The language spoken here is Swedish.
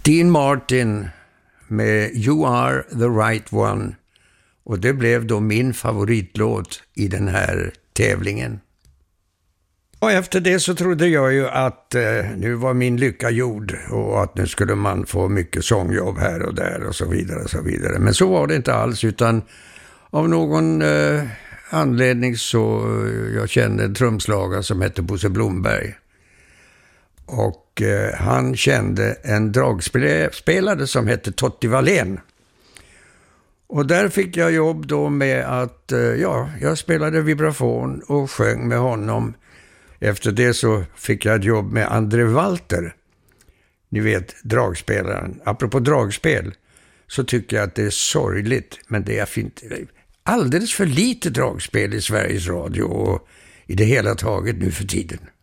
Dean Martin med You Are the Right One. Och det blev då min favoritlåt i den här tävlingen. Och efter det så trodde jag ju att nu var min lycka gjord och att nu skulle man få mycket sångjobb här och där och så vidare och så vidare. Men så var det inte alls, utan av någon anledning så jag kände en trumslagare som hette Bosse Blomberg. Och han kände en dragspelare som hette Totti Wallén. Och där fick jag jobb då med att jag spelade vibrafon och sjöng med honom. Efter det så fick jag ett jobb med André Walter. Ni vet, dragspelaren. Apropå dragspel så tycker jag att det är sorgligt, men det är fint. Alldeles för lite dragspel i Sveriges Radio och i det hela taget nu för tiden.